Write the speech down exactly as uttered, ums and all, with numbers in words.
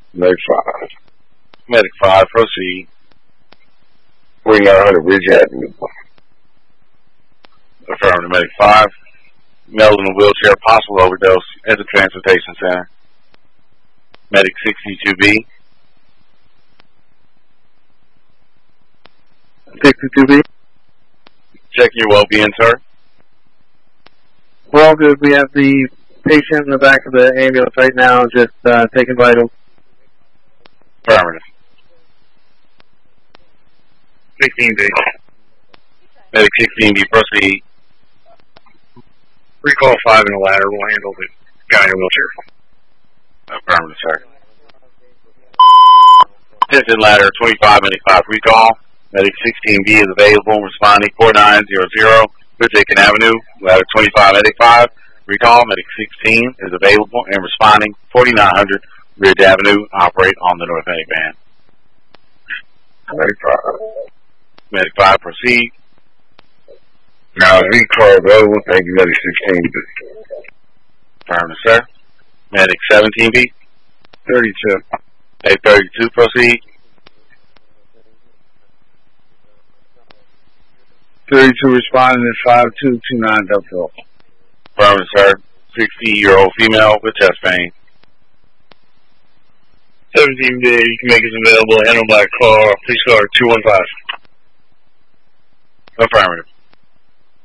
Medic five. Medic five, proceed. forty-nine hundred Ridge Avenue. Affirmative. Medic five. Male in a wheelchair, possible overdose at the transportation center. Medic sixty-two B. sixty-two B. Checking your well-being, sir. Well, good. We have the patient in the back of the ambulance right now, just uh, taking vitals. Affirmative. sixteen B. Medic sixteen B, proceed. Recall five in a ladder. We'll handle the guy in a wheelchair. Affirmative, sir. Attention ladder twenty-five, Medic five, recall. Medic sixteen B is available, responding four nine zero zero, Ridgeacre Avenue. Ladder twenty-five, Medic five, recall. Medic sixteen is available and responding forty-nine hundred Ridge Avenue. Operate on the North Medic van. Medic five. Medic five, proceed. Now, recall available. Thank you, Medic sixteen B. Affirmative, sir. Medic seventeen B. thirty-two. A thirty-two, proceed. thirty-two responding at five two two nine Duffield. Affirmative, sir. sixty-year-old female with chest pain. seventeen B, you can make it available. Handle by car. Police car two one five. Affirmative.